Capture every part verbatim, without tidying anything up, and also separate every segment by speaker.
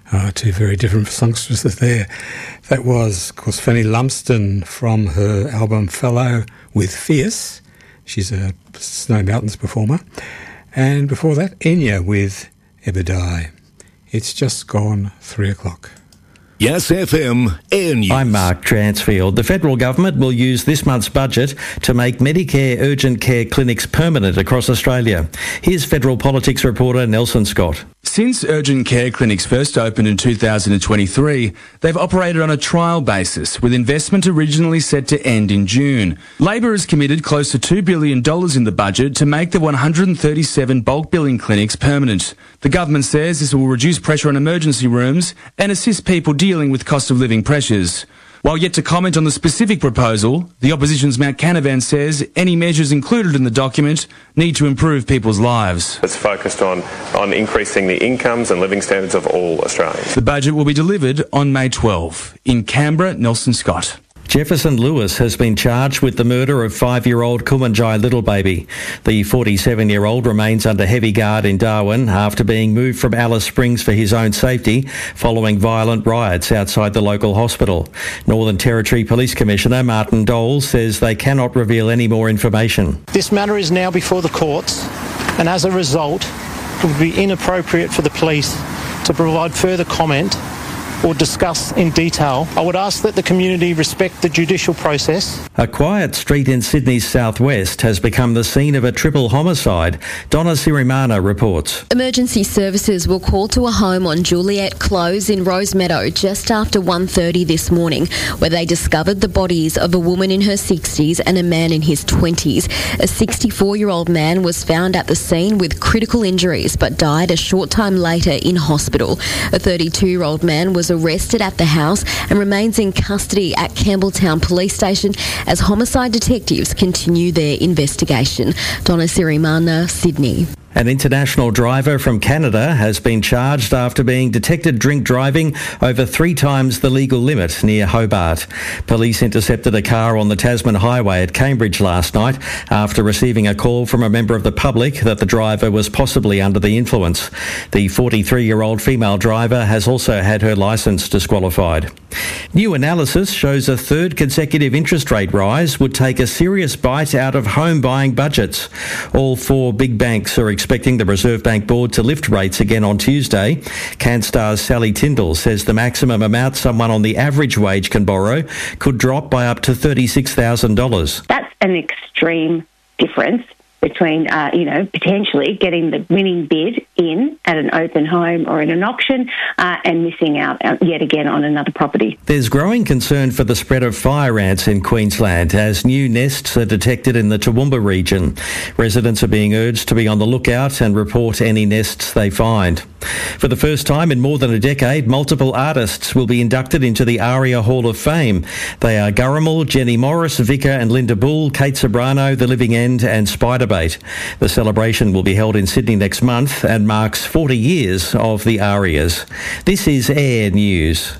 Speaker 1: Uh, two very different songstresses there. That was, of course, Fanny Lumsden from her album Fellow with Fierce. She's a Snowy Mountains performer. And before that, Enya with Ever Die. It's just gone three o'clock.
Speaker 2: Yes F M Air News.
Speaker 3: I'm Mark Transfield. The federal government will use this month's budget to make Medicare urgent care clinics permanent across Australia. Here's federal politics reporter Nelson Scott.
Speaker 4: Since urgent care clinics first opened in two thousand twenty-three, they've operated on a trial basis, with investment originally set to end in June. Labor has committed close to two billion dollars in the budget to make the one hundred thirty-seven bulk billing clinics permanent. The government says this will reduce pressure on emergency rooms and assist people dealing with cost of living pressures. While yet to comment on the specific proposal, the opposition's Matt Canavan says any measures included in the document need to improve people's lives.
Speaker 5: It's focused on, on increasing the incomes and living standards of all Australians.
Speaker 4: The budget will be delivered on May twelfth. In Canberra, Nelson Scott.
Speaker 3: Jefferson Lewis has been charged with the murder of five-year-old Kumanjai little baby. The forty-seven-year-old remains under heavy guard in Darwin after being moved from Alice Springs for his own safety following violent riots outside the local hospital. Northern Territory Police Commissioner Martin Dole says they cannot reveal any more information.
Speaker 6: This matter is now before the courts, and as a result, it would be inappropriate for the police to provide further comment or discuss in detail. I would ask that the community respect the judicial process.
Speaker 3: A quiet street in Sydney's southwest has become the scene of a triple homicide. Donna Sirimana reports.
Speaker 7: Emergency services were called to a home on Juliet Close in Rosemeadow just after one thirty this morning, where they discovered the bodies of a woman in her sixties and a man in his twenties. A sixty-four-year-old man was found at the scene with critical injuries but died a short time later in hospital. A thirty-two-year-old man was arrested at the house and remains in custody at Campbelltown Police Station as homicide detectives continue their investigation. Donna Sirimana, Sydney.
Speaker 3: An international driver from Canada has been charged after being detected drink driving over three times the legal limit near Hobart. Police intercepted a car on the Tasman Highway at Cambridge last night after receiving a call from a member of the public that the driver was possibly under the influence. The forty-three-year-old female driver has also had her licence disqualified. New analysis shows a third consecutive interest rate rise would take a serious bite out of home buying budgets. All four big banks are expecting the Reserve Bank Board to lift rates again on Tuesday. CanStar's Sally Tyndall says the maximum amount someone on the average wage can borrow could drop by up to thirty-six thousand dollars.
Speaker 8: That's an extreme difference between, uh, you know, potentially getting the winning bid in at an open home or in an auction uh, and missing out yet again on another property.
Speaker 3: There's growing concern for the spread of fire ants in Queensland as new nests are detected in the Toowoomba region. Residents are being urged to be on the lookout and report any nests they find. For the first time in more than a decade, multiple artists will be inducted into the ARIA Hall of Fame. They are Gurrimal, Jenny Morris, Vika and Linda Bull, Kate Sobrano, The Living End and Spiderbait. The celebration will be held in Sydney next month and marks forty years of the ARIAs. This is Air News.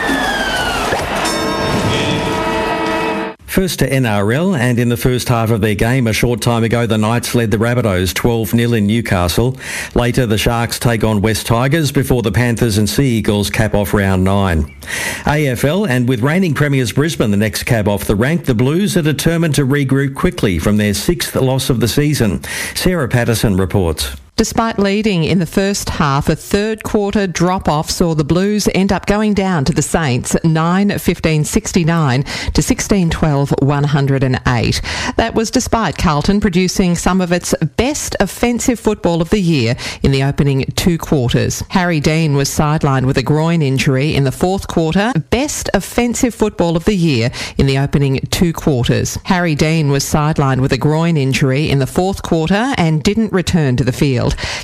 Speaker 3: First to N R L, and in the first half of their game a short time ago, the Knights led the Rabbitohs twelve nil in Newcastle. Later, the Sharks take on West Tigers before the Panthers and Sea Eagles cap off round nine. A F L, and with reigning premiers Brisbane the next cab off the rank, the Blues are determined to regroup quickly from their sixth loss of the season. Sarah Patterson reports.
Speaker 9: Despite leading in the first half, a third quarter drop-off saw the Blues end up going down to the Saints nine fifteen sixty-nine to sixteen twelve one hundred eight. That was despite Carlton producing some of its best offensive football of the year in the opening two quarters. Harry Dean was sidelined with a groin injury in the fourth quarter. Best offensive football of the year in the opening two quarters. Harry Dean was sidelined with a groin injury in the fourth quarter and didn't return to the field.